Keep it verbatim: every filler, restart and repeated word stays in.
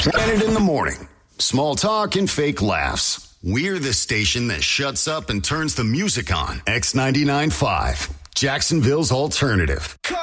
Bennett in the morning. Small talk and fake laughs. We're the station that shuts up and turns the music on. X ninety-nine point five, Jacksonville's alternative.